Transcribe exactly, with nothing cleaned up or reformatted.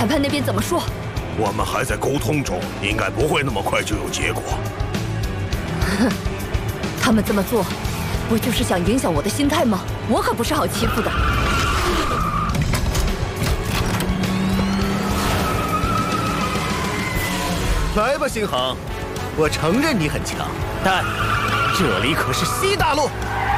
裁判那边怎么说？ 我们还在沟通中，应该不会那么快就有结果。 哼，他们这么做，不就是想影响我的心态吗？我可不是好欺负的。 来吧，星航，我承认你很强，但这里可是西大陆。